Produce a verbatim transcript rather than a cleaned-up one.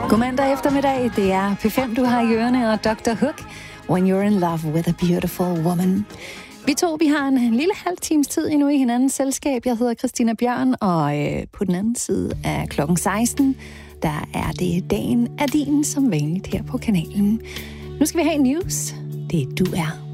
God mandag eftermiddag, det er P fem, du har i ørerne, og doktor Hook, When You're in Love with a Beautiful Woman. Vi to, vi har en lille halv times tid endnu i hinandens selskab. Jeg hedder Christina Bjørn, og øh, på den anden side af klokken seksten, der er det dagen af din, som vanligt her på kanalen. Nu skal vi have news. Det er du er.